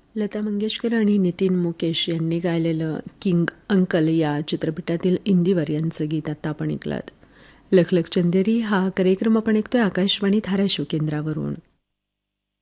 लता मंगेशकर आणि नितीन मुकेश यांनी गायलेलं किंग अंकल या चित्रपटातील इंदिवर यांचं गीत आता आपण ऐकलं. लख लख चंदेरी हा कार्यक्रम आपण ऐकतोय आकाशवाणी धाराशिव केंद्रावरून.